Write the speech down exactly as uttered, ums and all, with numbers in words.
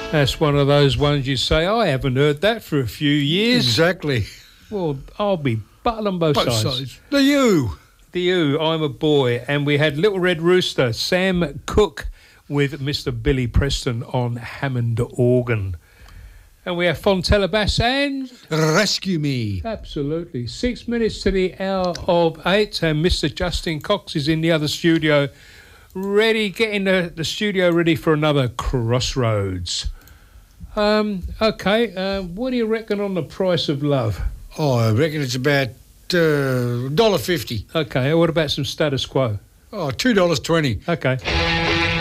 That's one of those ones you say, I haven't heard that for a few years. Exactly. Well, I'll be button on both, Both sides. sides. The you. The you, I'm a boy. And we had Little Red Rooster, Sam Cooke with Mister Billy Preston on Hammond organ. And we have Fontella Bass and... Rescue Me. Absolutely. Six minutes to the hour of eight, and Mister Justin Cox is in the other studio, ready, getting the, the studio ready for another Crossroads. Um, okay, uh, what do you reckon on the price of love? Oh, I reckon it's about uh, one dollar fifty. Okay, what about some status quo? Oh, two dollars twenty. Okay.